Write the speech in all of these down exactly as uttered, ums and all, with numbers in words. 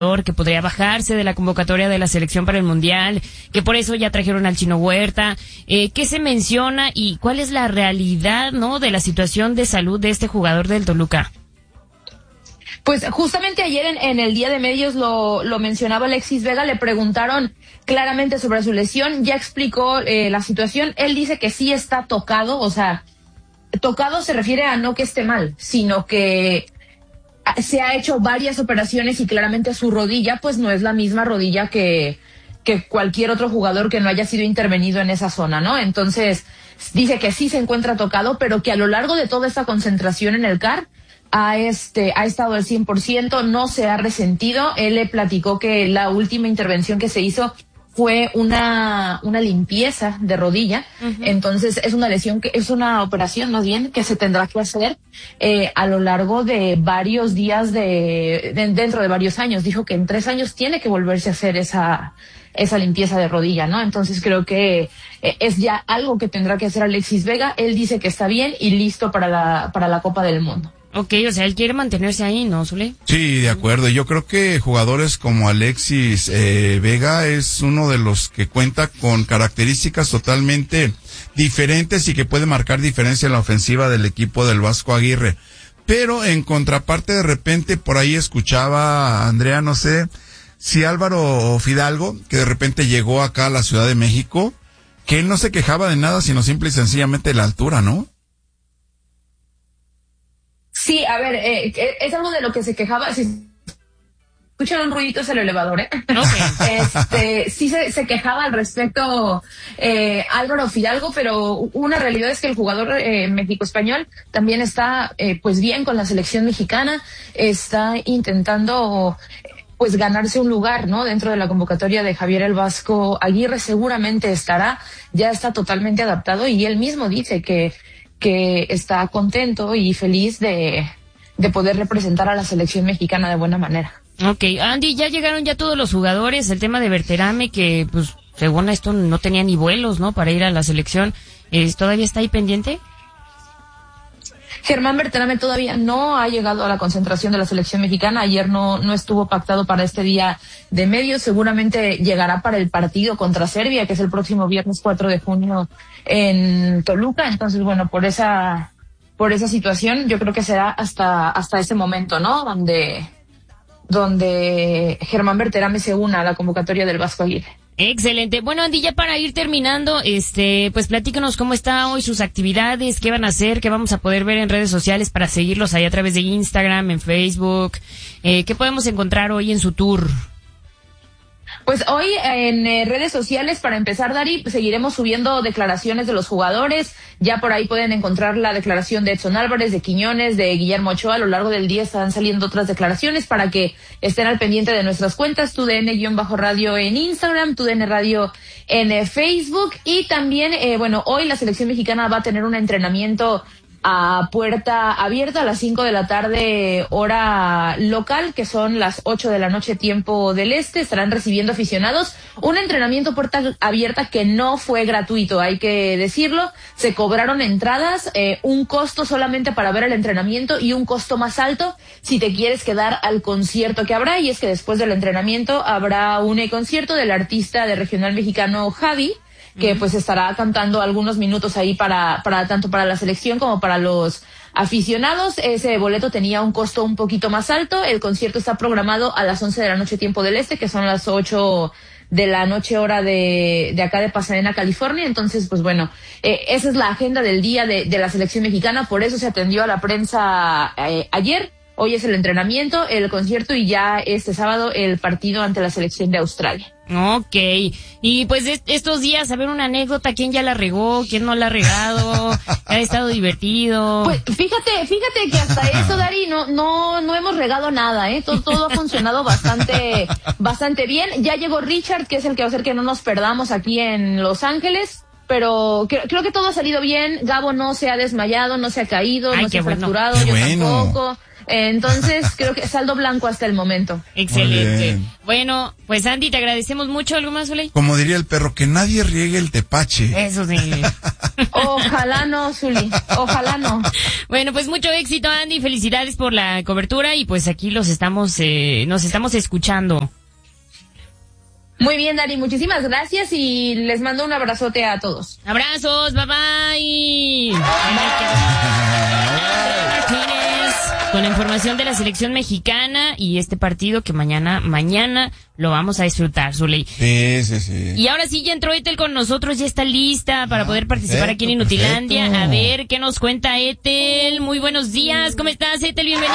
que podría bajarse de la convocatoria de la selección para el Mundial, que por eso ya trajeron al Chino Huerta. Eh, ¿Qué se menciona y cuál es la realidad, no, de la situación de salud de este jugador del Toluca? Pues justamente ayer en, en el Día de Medios lo, lo mencionaba Alexis Vega, le preguntaron claramente sobre su lesión, ya explicó eh, la situación. Él dice que sí está tocado, o sea, tocado se refiere a no que esté mal, sino que se ha hecho varias operaciones y claramente su rodilla pues no es la misma rodilla que, que cualquier otro jugador que no haya sido intervenido en esa zona, ¿no? Entonces dice que sí se encuentra tocado, pero que a lo largo de toda esta concentración en el C A R ha, este, ha estado al cien por ciento, no se ha resentido. Él le platicó que la última intervención que se hizo fue una, una limpieza de rodilla. Uh-huh. Entonces es una lesión que, es una operación más bien que se tendrá que hacer, eh, a lo largo de varios días de, de, dentro de varios años. Dijo que en tres años tiene que volverse a hacer esa, esa limpieza de rodilla, ¿no? Entonces creo que eh, es ya algo que tendrá que hacer Alexis Vega. Él dice que está bien y listo para la, para la Copa del Mundo. Ok, o sea, él quiere mantenerse ahí, ¿no, Zule? Sí, de acuerdo. Yo creo que jugadores como Alexis eh, Vega es uno de los que cuenta con características totalmente diferentes y que puede marcar diferencia en la ofensiva del equipo del Vasco Aguirre. Pero en contraparte, de repente, por ahí escuchaba, Andrea, no sé, si Álvaro Fidalgo, que de repente llegó acá a la Ciudad de México, que él no se quejaba de nada, sino simple y sencillamente de la altura, ¿no? Sí, a ver, eh, es algo de lo que se quejaba. Si escuchan un ruidito es el elevador, ¿eh? Okay. Este, sí se, se quejaba al respecto eh, Álvaro Fidalgo, pero una realidad es que el jugador eh, México-español también está eh, pues bien con la selección mexicana, está intentando pues ganarse un lugar, ¿no? Dentro de la convocatoria de Javier el Vasco Aguirre. Seguramente estará, ya está totalmente adaptado y él mismo dice que que está contento y feliz de, de poder representar a la selección mexicana de buena manera. Ok, Andy, ya llegaron ya todos los jugadores, el tema de Berterame, que pues según esto no tenía ni vuelos, ¿no?, para ir a la selección, ¿es, ¿todavía está ahí pendiente? Germán Berterame todavía no ha llegado a la concentración de la selección mexicana. Ayer no, no estuvo pactado para este Día de Medios. Seguramente llegará para el partido contra Serbia, que es el próximo viernes cuatro de junio en Toluca. Entonces, bueno, por esa, por esa situación, yo creo que será hasta, hasta ese momento, ¿no? Donde, donde Germán Berterame se una a la convocatoria del Vasco Aguirre. Excelente. Bueno, Andy, ya para ir terminando, este, pues platícanos cómo está hoy, sus actividades, qué van a hacer, qué vamos a poder ver en redes sociales para seguirlos ahí a través de Instagram, en Facebook, eh, qué podemos encontrar hoy en su tour. Pues hoy en eh, redes sociales, para empezar, Dari, seguiremos subiendo declaraciones de los jugadores. Ya por ahí pueden encontrar la declaración de Edson Álvarez, de Quiñones, de Guillermo Ochoa. A lo largo del día están saliendo otras declaraciones para que estén al pendiente de nuestras cuentas, tu D N-radio en Instagram, tu D N Radio en eh, Facebook. Y también, eh, bueno, hoy la selección mexicana va a tener un entrenamiento a puerta abierta a las cinco de la tarde hora local, que son las ocho de la noche tiempo del este. Estarán recibiendo aficionados un entrenamiento puerta abierta que no fue gratuito, hay que decirlo. Se cobraron entradas, eh, un costo solamente para ver el entrenamiento y un costo más alto si te quieres quedar al concierto que habrá, y es que después del entrenamiento habrá un concierto del artista de regional mexicano Javi, que pues estará cantando algunos minutos ahí para, para tanto para la selección como para los aficionados. Ese boleto tenía un costo un poquito más alto. El concierto está programado a las once de la noche tiempo del este, que son las ocho de la noche hora de, de acá de Pasadena, California. Entonces, pues bueno, eh, esa es la agenda del día de, de la selección mexicana. Por eso se atendió a la prensa eh, ayer. Hoy es el entrenamiento, el concierto y ya este sábado el partido ante la selección de Australia. Ok, y pues est- estos días, a ver, una anécdota, ¿quién ya la regó, quién no la ha regado? ¿Ha estado divertido? Pues fíjate, fíjate que hasta eso, Dari, no, no, no hemos regado nada, ¿eh? Todo, todo ha funcionado bastante, bastante bien. Ya llegó Richard, que es el que va a hacer que no nos perdamos aquí en Los Ángeles. Pero creo, creo que todo ha salido bien. Gabo no se ha desmayado, no se ha caído, Ay, no se ha bueno. fracturado, Qué yo bueno. tampoco. Entonces, creo que saldo blanco hasta el momento. Excelente. Bueno, pues Andy, te agradecemos mucho. ¿Algo más, Zuley? Como diría el perro, que nadie riegue el tepache. Eso sí. Ojalá no, Zuli. Ojalá no. Bueno, pues mucho éxito, Andy. Felicidades por la cobertura y pues aquí los estamos, eh, nos estamos escuchando. Muy bien, Dari, muchísimas gracias y les mando un abrazote a todos. Abrazos, bye bye. Martínez, con la información de la selección mexicana y este partido que mañana, mañana lo vamos a disfrutar, Zuley. Sí, sí, sí. Y ahora sí, ya entró Ethel con nosotros, ya está lista para ah, poder participar perfecto, aquí en Inutilandia. perfecto. A ver, ¿qué nos cuenta Ethel? Muy buenos días, ¿cómo estás, Ethel? Bienvenida.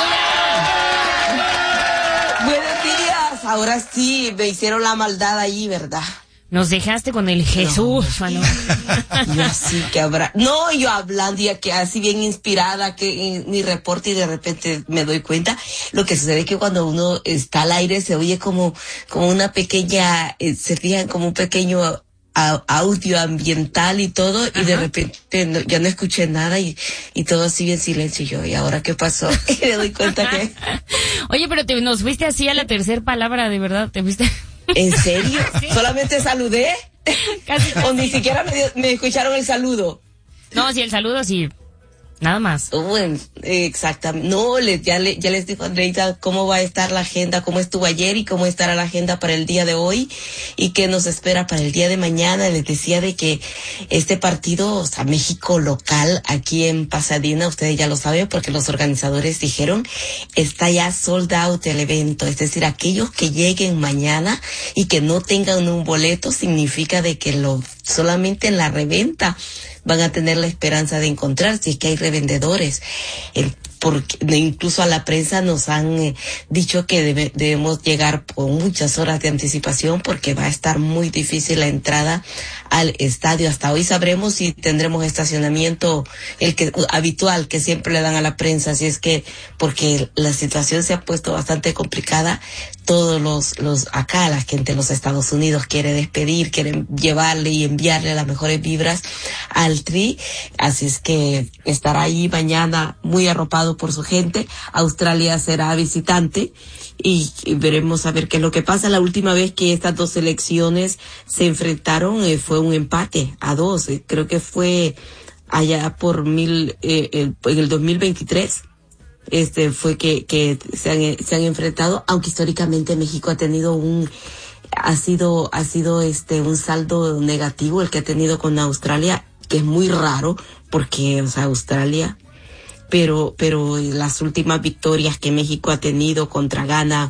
Buenos días, ahora sí, me hicieron la maldad ahí, ¿verdad? Nos dejaste con el Jesús, no. ¿no? Yo así que habrá, no, yo hablando ya que así bien inspirada que en mi reporte y de repente me doy cuenta, lo que sucede es que cuando uno está al aire se oye como, como una pequeña, eh, se fijan como un pequeño a, audio ambiental y todo. Ajá. Y de repente no, ya no escuché nada y, y todo así bien silencio y yo, ¿y ahora qué pasó? Y me doy cuenta que... Oye, pero te, nos fuiste así a la tercera palabra, de verdad, te fuiste... ¿En serio? ¿Sí? ¿Solamente saludé? Casi, casi. ¿O ni siquiera me, me escucharon el saludo? No, sí, el saludo sí. Nada más. Bueno, exactamente. No, les, ya, le, ya les digo a Andreita cómo va a estar la agenda, cómo estuvo ayer y cómo estará la agenda para el día de hoy y qué nos espera para el día de mañana. Les decía de que este partido, o sea, México local aquí en Pasadena, ustedes ya lo saben porque los organizadores dijeron, está ya sold out el evento. Es decir, aquellos que lleguen mañana y que no tengan un boleto significa de que lo solamente en la reventa van a tener la esperanza de encontrar, si es que hay revendedores. El, porque incluso a la prensa nos han eh, dicho que debe, debemos llegar con muchas horas de anticipación porque va a estar muy difícil la entrada al estadio. Hasta hoy sabremos si tendremos estacionamiento el que habitual que siempre le dan a la prensa, así es que porque la situación se ha puesto bastante complicada. Todos los los acá la gente de los Estados Unidos quiere despedir, quieren llevarle y enviarle las mejores vibras al Tri, así es que estará ahí mañana muy arropado por su gente. Australia será visitante y, y veremos a ver qué es lo que pasa. La última vez que estas dos selecciones se enfrentaron eh, fue un empate a dos, eh, creo que fue allá por mil eh, el, en el dos mil veintitrés. Este fue que, que se han, se han enfrentado, aunque históricamente México ha tenido un, ha sido, ha sido este, un saldo negativo el que ha tenido con Australia, que es muy raro, porque, o sea, Australia, pero, pero las últimas victorias que México ha tenido contra Ghana,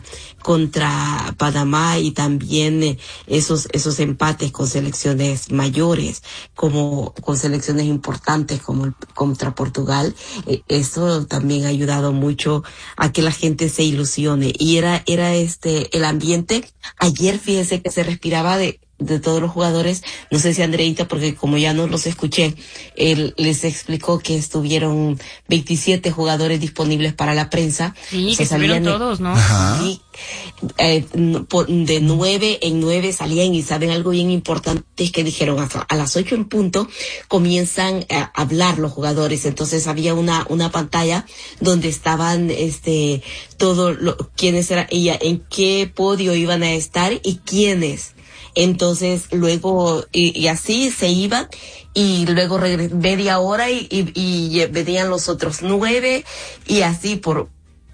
contra Panamá y también eh, esos, esos empates con selecciones mayores, como con selecciones importantes como el, contra Portugal, eh, eso también ha ayudado mucho a que la gente se ilusione. Y era, era este, el ambiente. Ayer fíjense que se respiraba de, de todos los jugadores, no sé si Andreita, porque como ya no los escuché, él les explicó que estuvieron veintisiete jugadores disponibles para la prensa. Sí, que salieron todos, ¿no? Y, eh, de nueve en nueve salían, y saben algo bien importante, es que dijeron hasta a las ocho en punto comienzan a hablar los jugadores. Entonces había una, una pantalla donde estaban, este, todos los, quiénes eran, ella, en qué podio iban a estar y quiénes. Entonces, luego, y, y así se iban, y luego regres, media hora y, y, y venían los otros nueve, y así por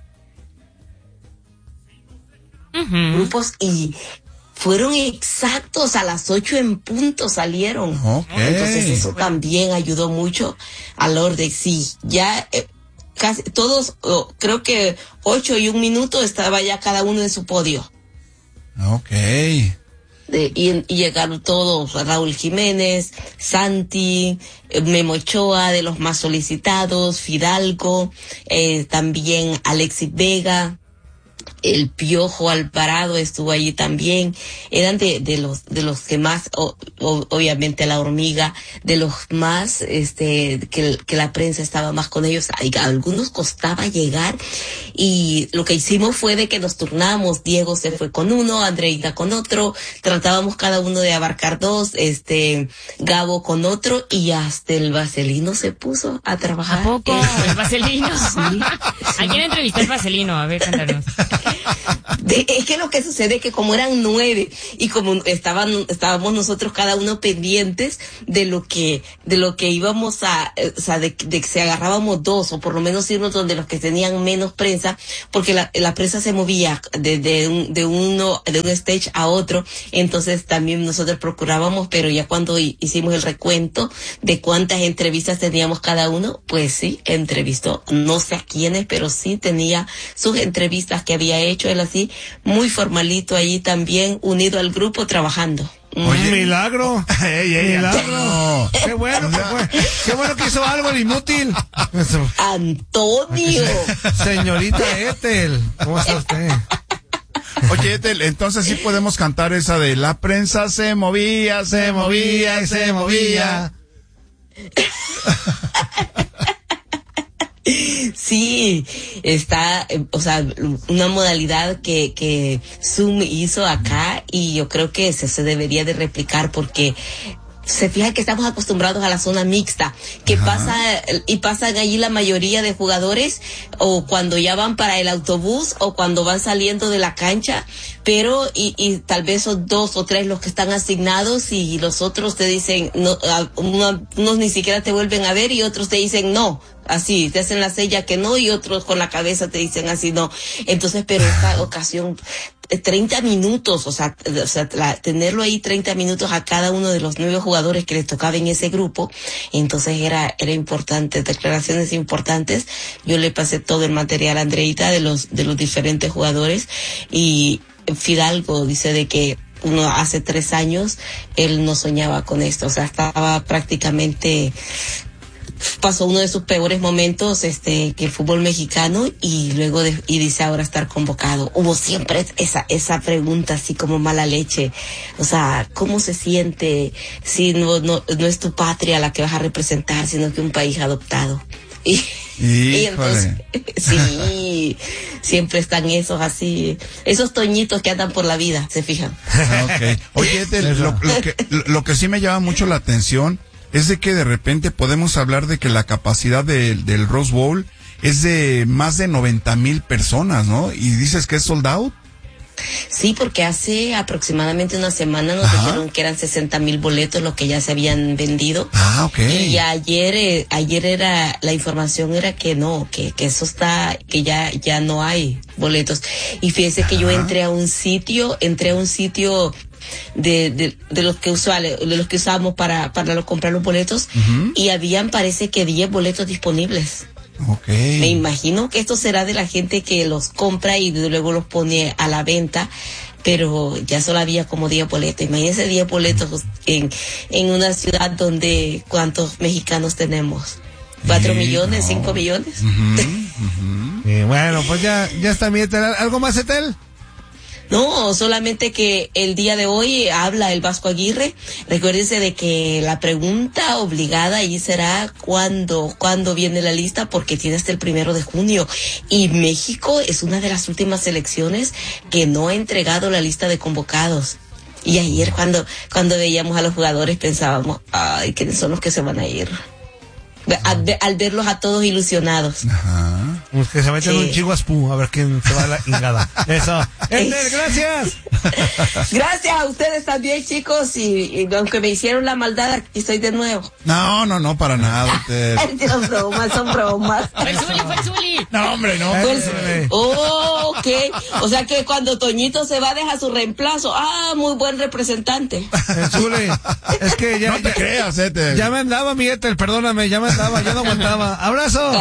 uh-huh. grupos, y fueron exactos a las ocho en punto salieron. Okay. Entonces, eso también ayudó mucho al orden. Sí, ya eh, casi todos, oh, creo que ocho y un minuto estaba ya cada uno en su podio. Okay. De, y, y llegaron todos, Raúl Jiménez, Santi, Memo Ochoa, de los más solicitados, Fidalgo, eh, también Alexis Vega, el Piojo Alvarado estuvo allí también, eran de, de los, de los que más, o, o, obviamente la Hormiga, de los más, este, que, que la prensa estaba más con ellos. A algunos costaba llegar, y lo que hicimos fue de que nos turnamos. Diego se fue con uno, Andreita con otro, tratábamos cada uno de abarcar dos, este, Gabo con otro, y hasta el Vaselino se puso a trabajar. ¿A poco? ¿El Vaselino? Sí. ¿A quién entrevistó el Vaselino? A ver, cuéntanos. De, es que lo que sucede es que como eran nueve y como estaban estábamos nosotros cada uno pendientes de lo que de lo que íbamos a, o sea, de, de que se agarrábamos dos, o por lo menos irnos donde los que tenían menos prensa, porque la, la prensa se movía de, de, un, de uno de un stage a otro. Entonces también nosotros procurábamos, pero ya cuando hicimos el recuento de cuántas entrevistas teníamos cada uno, pues sí, entrevistó, no sé a quiénes, pero sí tenía sus entrevistas que había hecho él, así muy formalito allí también, unido al grupo, trabajando. Oye, milagro. Ey, ey, milagro. No. Qué bueno, qué bueno, qué bueno que hizo algo el inútil. Antonio. Señorita Ethel, ¿cómo está usted? Oye, Ethel, entonces sí podemos cantar esa de la prensa se movía, se movía y se movía. Sí, está, o sea, una modalidad que, que Zoom hizo acá, y yo creo que se, se debería de replicar, porque se fija que estamos acostumbrados a la zona mixta, que Ajá. pasa, y pasan allí la mayoría de jugadores, o cuando ya van para el autobús, o cuando van saliendo de la cancha, pero, y, y tal vez son dos o tres los que están asignados, y los otros te dicen, no, unos, unos ni siquiera te vuelven a ver, y otros te dicen no. Así, te hacen la sella que no, y otros con la cabeza te dicen así no. Entonces, pero esta ocasión, treinta minutos, o sea, o sea la, tenerlo ahí treinta minutos a cada uno de los nueve jugadores que les tocaba en ese grupo, entonces era, era importante, declaraciones importantes. Yo le pasé todo el material a Andreita de los, de los diferentes jugadores, y Fidalgo dice de que uno hace tres años, él no soñaba con esto, o sea, estaba prácticamente, pasó uno de sus peores momentos, este, que el fútbol mexicano, y luego de, y dice ahora estar convocado. Hubo siempre esa, esa pregunta así como mala leche. O sea, ¿cómo se siente si no, no, no es tu patria la que vas a representar, sino que un país adoptado? Y, y entonces, sí, siempre están esos así, esos toñitos que andan por la vida, ¿se fijan? Okay. Oye, de, lo, lo, que, lo que sí me llama mucho la atención es de que de repente podemos hablar de que la capacidad de, del Rose Bowl es de más de noventa mil personas, ¿no? Y dices que es sold out. Sí, porque hace aproximadamente una semana nos Ajá. dijeron que eran sesenta mil boletos los que ya se habían vendido. Ah, ok. Y ayer, eh, ayer era, la información era que no, que, que eso está, que ya, ya no hay boletos. Y fíjese Ajá. que yo entré a un sitio, entré a un sitio de, de, de los que usuales, de los que usamos para, para lo, comprar los boletos, uh-huh. y habían, parece que diez boletos disponibles. Okay. Me imagino que esto será de la gente que los compra y luego los pone a la venta, pero ya solo había como diez boletos. Imagínense diez boletos en, en una ciudad donde, ¿cuántos mexicanos tenemos? ¿Cuatro sí, millones? No. ¿Cinco millones? Uh-huh, uh-huh. Y bueno, pues ya, ya está mi Ethel. ¿Algo más, Ethel? No, solamente que el día de hoy habla el Vasco Aguirre. Recuérdense de que la pregunta obligada ahí será cuándo, cuándo viene la lista, porque tiene hasta el primero de junio. Y México es una de las últimas selecciones que no ha entregado la lista de convocados. Y ayer cuando, cuando veíamos a los jugadores pensábamos, ay, ¿quiénes son los que se van a ir? Al, al verlos a todos ilusionados. Ajá. Pues que se meten sí. un chiguaspú, a ver quién se va a la ingada. Eso. Ethel, gracias. Gracias a ustedes también, chicos, y, y aunque me hicieron la maldad, aquí estoy de nuevo. No, no, no, para nada. Son bromas, son bromas. Fue el Zuli, fue el Zuli. No, hombre, no. Pues, oh, ok. O sea que cuando Toñito se va, deja su reemplazo. Ah, muy buen representante. El Zuli. Es que ya. No te ya, creas, Ethel. Ya me andaba, mi Ethel, perdóname, ya me andaba, yo no aguantaba. ¡Abrazo!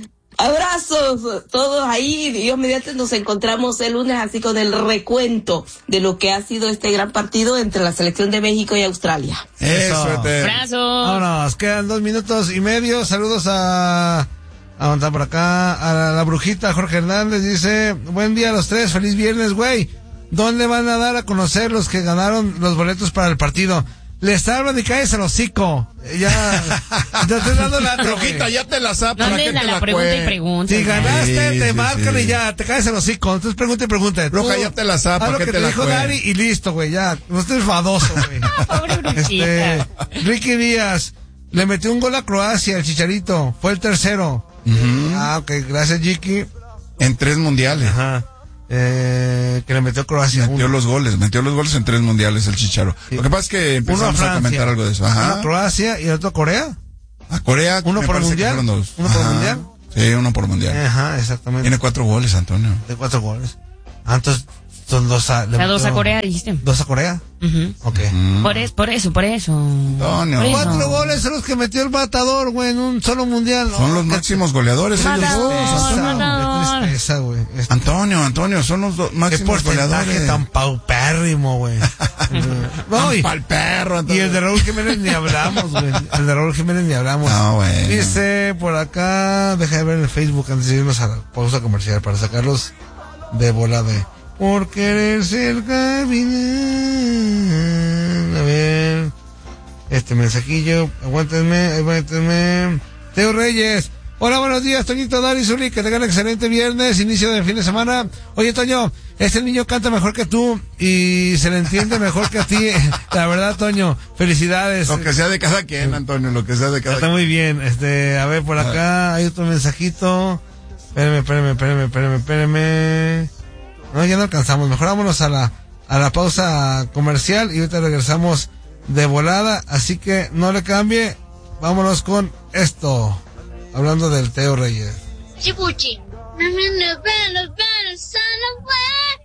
Abrazos, todos ahí, Dios mediante nos encontramos el lunes así con el recuento de lo que ha sido este gran partido entre la selección de México y Australia. Eso, Abrazo. Vámonos, quedan dos minutos y medio, saludos a Vamos a por acá. A la, la brujita Jorge Hernández dice, buen día a los tres, feliz viernes, güey. ¿Dónde van a dar a conocer los que ganaron los boletos para el partido? Les hablan y cállese el hocico. Ya, te estoy dando la brujita, ya te la sabes. No le da la, la pregunta cuen? y pregunta. Si ganaste, sí, te sí, marcan sí. y ya, te cállese el hocico. Entonces pregunta y pregunta. Bruja, ya te la sabes. Haz lo que te, te dijo Dari y listo, güey, ya. No estés fadoso, güey. Pobre brujita. Este, Ricky Díaz, le metió un gol a Croacia, el Chicharito. Fue el tercero. Uh-huh. Ah, ok, gracias, Jiki. En tres mundiales. Ajá. Eh, que le metió Croacia. Metió uno. los goles, metió los goles en tres mundiales el Chicharo. Sí. Lo que pasa es que empezamos a, a comentar algo de eso. Ajá. Uno a Croacia y el otro a Corea. A Corea. Uno por mundial. Uno Ajá. por mundial. Sí, uno por mundial. Ajá, exactamente. Tiene cuatro goles, Antonio. De cuatro goles. Ah, entonces son dos a... O sea, dos a Corea, dijiste. ¿Dos a Corea? Uh-huh. Ok. Uh-huh. Por, es, por eso, por eso. Antonio. Por eso. Cuatro goles son los que metió el matador, güey, en un solo mundial. Son oh, los máximos goleadores. Matador, ellos dos. matador. Qué tristeza, güey. Este... Antonio, Antonio, son los dos máximos Qué goleadores. Tan paupérrimo, güey. No, y pa'l perro, Antonio. Y el de Raúl Jiménez ni hablamos, güey. El de Raúl Jiménez ni hablamos. No, güey. Dice por acá, deja de ver en el Facebook antes de irnos a la pausa comercial para sacarlos de volada. Por querer ser capitán. A ver. Este mensajillo. Aguántenme, aguántenme. Teo Reyes. Hola, buenos días, Toñito, Dari, Zuli. Que tengan excelente viernes, inicio del fin de semana. Oye, Toño, este niño canta mejor que tú y se le entiende mejor que a ti. La verdad, Toño, felicidades. Lo que sea de cada quien, Antonio, lo que sea de cada Está quien. muy bien. Este, a ver, por acá hay otro mensajito. Espérame, espérame, espérame, espérame, espérame. No, ya no alcanzamos. Mejor vámonos a la, a la pausa comercial y ahorita regresamos de volada. Así que no le cambie. Vámonos con esto. Hablando del Teo Reyes. Chibuchi.